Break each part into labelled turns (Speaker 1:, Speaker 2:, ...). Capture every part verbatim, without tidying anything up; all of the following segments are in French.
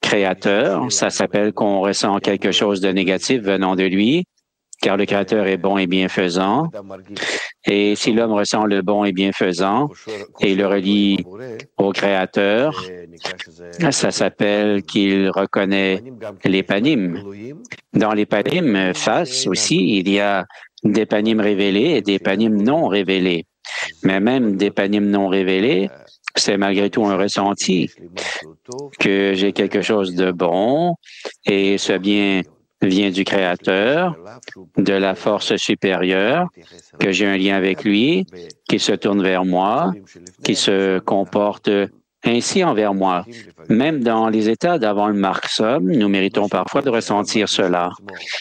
Speaker 1: Créateur, ça s'appelle qu'on ressent quelque chose de négatif venant de lui, car le Créateur est bon et bienfaisant. Et si l'homme ressent le bon et bienfaisant et le relie au Créateur, ça s'appelle qu'il reconnaît les panim. Dans les panim, face aussi, il y a des panim révélés et des panim non révélés. Mais même des panim non révélés, c'est malgré tout un ressenti que j'ai quelque chose de bon et ce bien vient du Créateur, de la force supérieure, que j'ai un lien avec lui, qui se tourne vers moi, qui se comporte ainsi envers moi. Même dans les états d'avant le marxisme, nous méritons parfois de ressentir cela.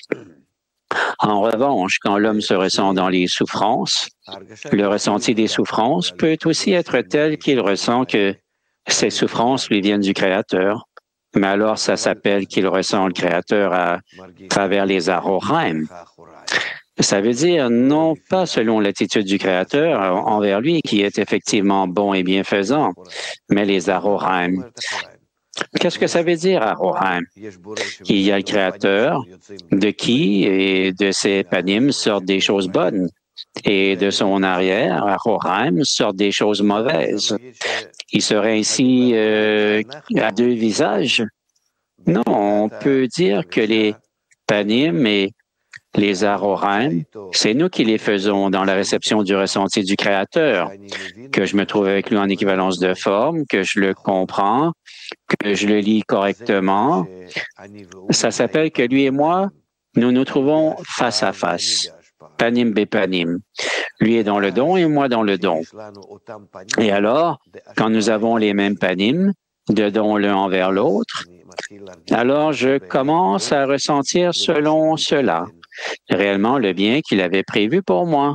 Speaker 1: En revanche, quand l'homme se ressent dans les souffrances, le ressenti des souffrances peut aussi être tel qu'il ressent que ces souffrances lui viennent du Créateur. Mais alors, ça s'appelle qu'il ressent le Créateur à travers les aroraim. Ça veut dire non pas selon l'attitude du Créateur envers lui, qui est effectivement bon et bienfaisant, mais les aroraim. Qu'est-ce que ça veut dire, aroraim? Il y a le Créateur, de qui et de ses panim sortent des choses bonnes, et de son arrière, aroraim, sortent des choses mauvaises. Il serait ainsi euh, à deux visages? Non, on peut dire que les panim et les aroraim, c'est nous qui les faisons dans la réception du ressenti du Créateur, que je me trouve avec lui en équivalence de forme, que je le comprends, que je le lis correctement. Ça s'appelle que lui et moi, nous nous trouvons face à face, panim bepanim. Lui est dans le don et moi dans le don. Et alors, quand nous avons les mêmes panim, de don l'un envers l'autre, alors je commence à ressentir selon cela, réellement le bien qu'il avait prévu pour moi.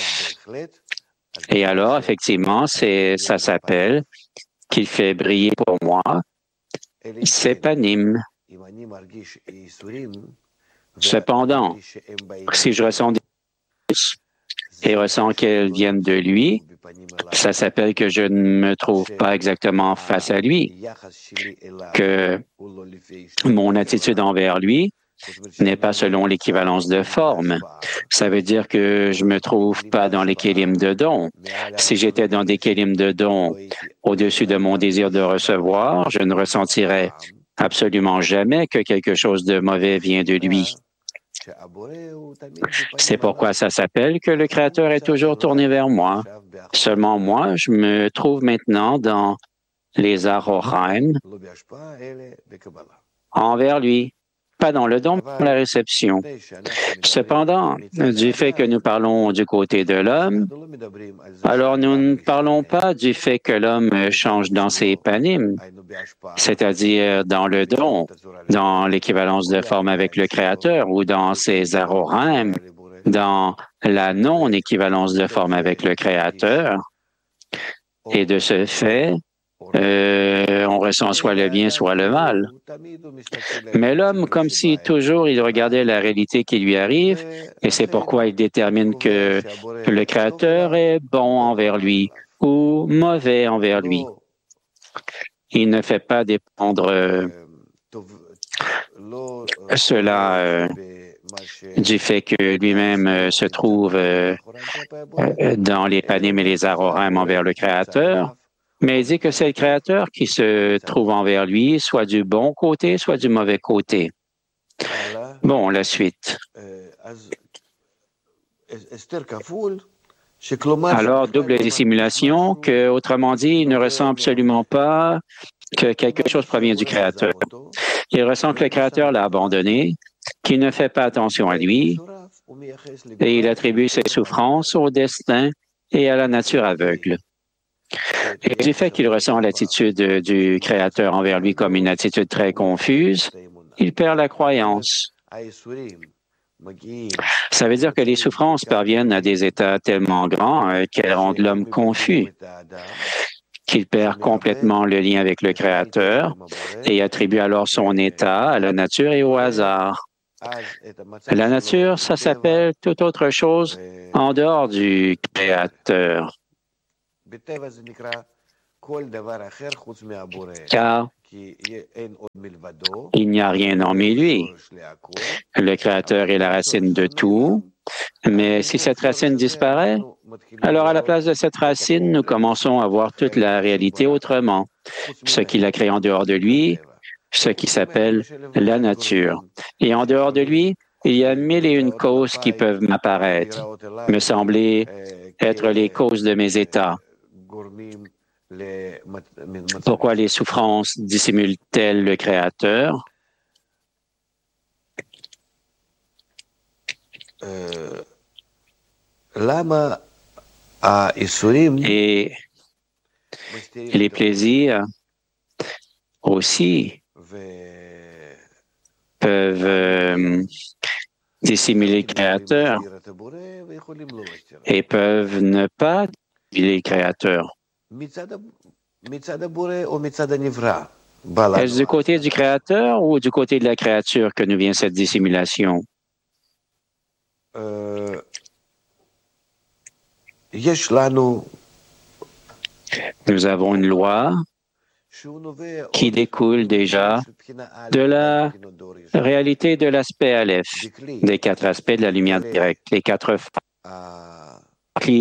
Speaker 1: Et alors, effectivement, c'est, ça s'appelle qu'il fait briller pour moi ses panim. Cependant, si je ressens des choses et ressens qu'elles viennent de lui, ça s'appelle que je ne me trouve pas exactement face à lui, que mon attitude envers lui n'est pas selon l'équivalence de forme. Ça veut dire que je me trouve pas dans les kélim de don. Si j'étais dans des kélim de don au-dessus de mon désir de recevoir, je ne ressentirais absolument jamais que quelque chose de mauvais vient de lui. C'est pourquoi ça s'appelle que le Créateur est toujours tourné vers moi. Seulement moi, je me trouve maintenant dans les aroraim envers lui, pas dans le don, mais la réception. Cependant, du fait que nous parlons du côté de l'homme, alors nous ne parlons pas du fait que l'homme change dans ses panim, c'est-à-dire dans le don, dans l'équivalence de forme avec le Créateur ou dans ses aroraim, dans la non-équivalence de forme avec le Créateur. Et de ce fait, Euh, on ressent soit le bien, soit le mal. Mais l'homme, comme si toujours il regardait la réalité qui lui arrive, et c'est pourquoi il détermine que le Créateur est bon envers lui ou mauvais envers lui. Il ne fait pas dépendre euh, cela euh, du fait que lui-même euh, se trouve euh, euh, dans les panim et les aroraim envers le Créateur, mais il dit que c'est le Créateur qui se trouve envers lui, soit du bon côté, soit du mauvais côté. Bon, la suite. Alors, double dissimulation, que, autrement dit, il ne ressent absolument pas que quelque chose provient du Créateur. Il ressent que le Créateur l'a abandonné, qu'il ne fait pas attention à lui, et il attribue ses souffrances au destin et à la nature aveugle. Et du fait qu'il ressent l'attitude du Créateur envers lui comme une attitude très confuse, il perd la croyance. Ça veut dire que les souffrances parviennent à des états tellement grands euh, qu'elles rendent l'homme confus, qu'il perd complètement le lien avec le Créateur et attribue alors son état à la nature et au hasard. La nature, ça s'appelle toute autre chose en dehors du Créateur. Car Il n'y a rien hormis lui. Le Créateur est la racine de tout, mais si cette racine disparaît, alors à la place de cette racine, nous commençons à voir toute la réalité autrement. Ce qu'il a créé en dehors de lui, ce qui s'appelle la nature. Et en dehors de lui, il y a mille et une causes qui peuvent m'apparaître, me sembler être les causes de mes états. Pourquoi les souffrances dissimulent-elles le Créateur? Et les plaisirs aussi peuvent euh, dissimuler le Créateur et peuvent ne pas dissimuler le Créateur. Est-ce du côté du Créateur ou du côté de la créature que nous vient cette dissimulation?
Speaker 2: Euh,
Speaker 1: Nous avons une loi qui découle déjà de la réalité de l'aspect Aleph, des quatre aspects de la lumière directe, les quatre qui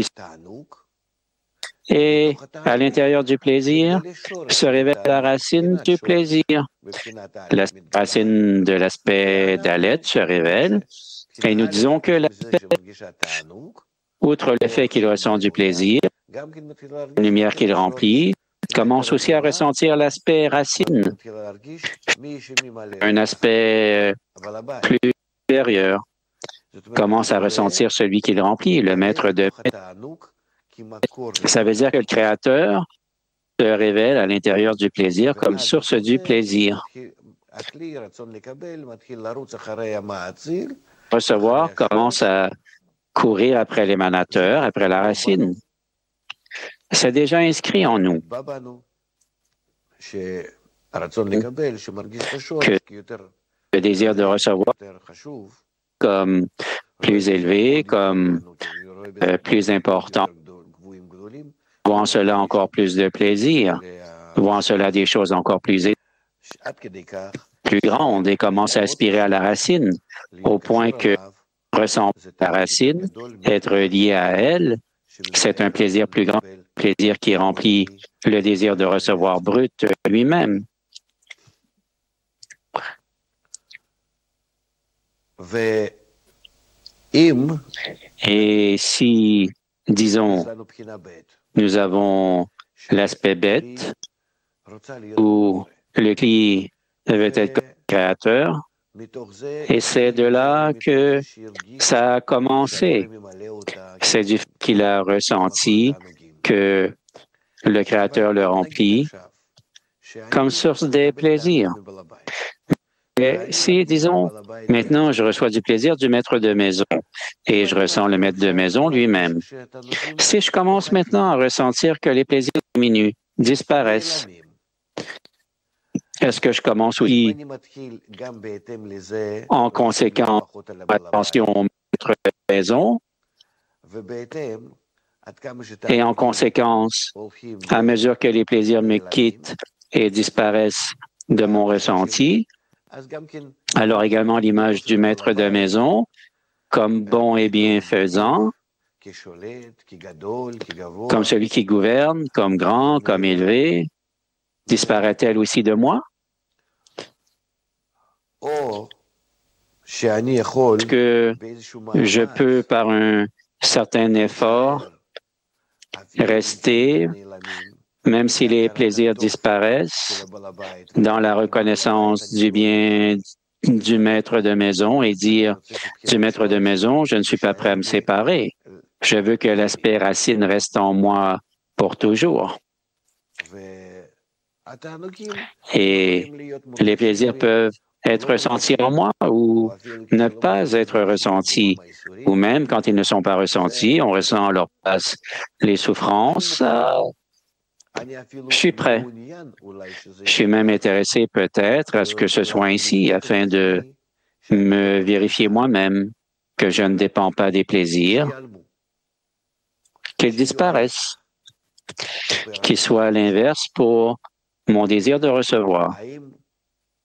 Speaker 1: et à l'intérieur du plaisir se révèle la racine du plaisir. La racine de l'aspect d'Alet se révèle et nous disons que l'aspect, outre le fait qu'il ressent du plaisir, la lumière qu'il remplit, commence aussi à ressentir l'aspect racine, un aspect plus supérieur, commence à ressentir celui qu'il remplit, le maître de Ça veut dire que le Créateur se révèle à l'intérieur du plaisir comme source du plaisir. Recevoir commence à courir après l'émanateur, après la racine. C'est déjà inscrit en nous que le désir de recevoir comme plus élevé, comme euh, plus important, voit en cela encore plus de plaisir, voit en cela des choses encore plus, plus grandes et commence à aspirer à la racine, au point que ressentir la racine, être lié à elle, c'est un plaisir plus grand, un plaisir qui remplit le désir de recevoir brut lui-même. Et si, disons, nous avons l'aspect bête, où le client veut être créateur, et c'est de là que ça a commencé. C'est du fait qu'il a ressenti que le Créateur le remplit comme source des plaisirs. Et si, disons, maintenant je reçois du plaisir du maître de maison et je ressens le maître de maison lui-même. Si je commence maintenant à ressentir que les plaisirs diminuent, disparaissent, est-ce que je commence aussi en conséquence attention au maître de maison et en conséquence, à mesure que les plaisirs me quittent et disparaissent de mon ressenti, alors également l'image du maître de maison comme bon et bienfaisant, comme celui qui gouverne, comme grand, comme élevé, disparaît-elle aussi de moi? Est-ce que je peux, par un certain effort, rester, même si les plaisirs disparaissent, dans la reconnaissance du bien du maître de maison et dire du maître de maison, je ne suis pas prêt à me séparer. Je veux que l'aspect racine reste en moi pour toujours. Et les plaisirs peuvent être ressentis en moi ou ne pas être ressentis. Ou même quand ils ne sont pas ressentis, on ressent à leur place les souffrances. Je suis prêt. Je suis même intéressé peut-être à ce que ce soit ainsi afin de me vérifier moi-même que je ne dépends pas des plaisirs, qu'ils disparaissent, qu'ils soient à l'inverse pour mon désir de recevoir